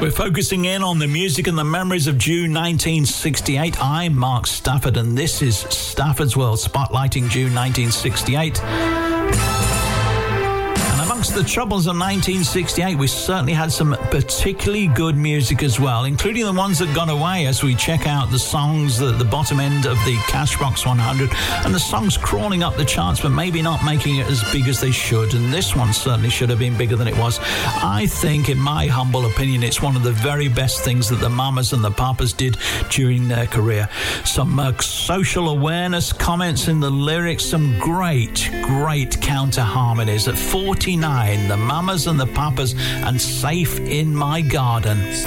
We're focusing in on the music and the memories of June 1968. I'm Mark Stafford, and this is Stafford's World, spotlighting June 1968. The troubles of 1968, we certainly had some particularly good music as well, including the ones that got away as we check out the songs at the bottom end of the Cashbox 100 and the songs crawling up the charts but maybe not making it as big as they should, and this one certainly should have been bigger than it was. I think, in my humble opinion, it's one of the very best things that the Mamas and the Papas did during their career. Some social awareness comments in the lyrics, some great counter harmonies. At 49, the Mamas and the Papas and Safe in My Garden.